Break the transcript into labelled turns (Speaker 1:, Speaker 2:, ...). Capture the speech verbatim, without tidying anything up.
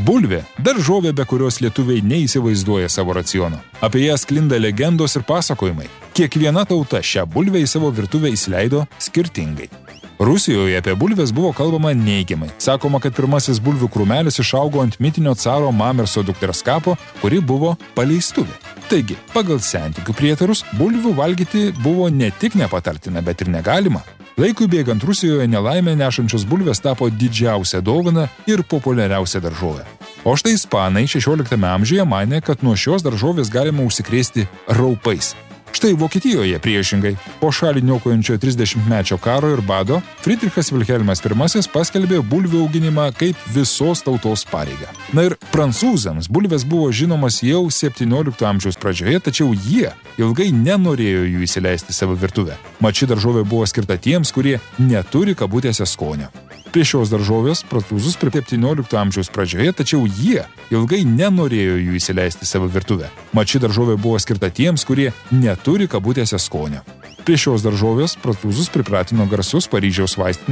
Speaker 1: Bulvė – daržovė, be kurios lietuviai neįsivaizduoja savo raciono. Apie ją sklinda legendos ir pasakojimai. Kiekviena tauta šią bulvę į savo virtuvę įsileido skirtingai. Rusijoje apie bulves buvo kalbama neigiamai. Sakoma, kad pirmasis bulvių krūmelis išaugo ant mitinio caro Mamerso dukters kapo, kuri buvo paleistuvė. Taigi, pagal sentikių prietarus, bulvių valgyti buvo ne tik nepatartina, bet ir negalima. Laikui bėgant Rusijoje nelaimę nešančios bulvės tapo didžiausia dovana ir populiariausia daržovė. O štai ispanai šešioliktame amžiuje manė, kad nuo šios daržovės galima užsikrėsti raupais. Štai Vokietijoje priešingai, po šalį niokojančio trisdešimtmečio karo ir bado, Friedrichas Vilhelmas pirmasis paskelbė bulvių auginimą kaip visos tautos pareigą. Na ir prancūzams bulvės buvo žinomas jau septyniolikto amžiaus pradžioje, tačiau jie ilgai nenorėjo jų įsileisti savo virtuvę. Mat ši daržovė buvo skirta tiems, kurie neturi kabutėse skonio. Prie šios daržovės prancūzus prie septyniolikto amžiaus pradžioje, tačiau jie ilgai nenorėjo jų įsileisti savo virtuvę. Mat ši daržovė buvo skirta tiems, kurie neturi kabutėse skonio. Prie šios daržovės prancūzus pripratino garsus Paryžiaus vaistinės